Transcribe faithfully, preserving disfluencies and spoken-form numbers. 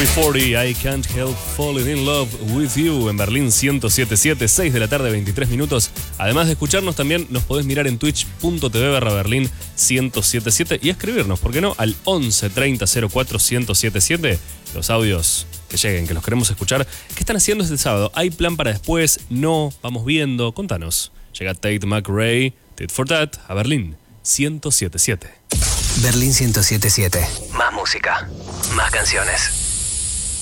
U B cuarenta, I Can't Help Falling in Love with You en Berlín ciento siete punto siete, seis de la tarde, veintitrés minutos. Además de escucharnos, también nos podés mirar en twitch.tv barra Berlín ciento siete punto siete y escribirnos, ¿por qué no? Al once treinta cero cuatro ciento setenta y siete. Los audios que lleguen, que los queremos escuchar. ¿Qué están haciendo este sábado? ¿Hay plan para después? No, vamos viendo. Contanos. Llega Tate McRae, Tit for Tat, a Berlín ciento siete punto siete. Berlín ciento siete punto siete. Más música, más canciones.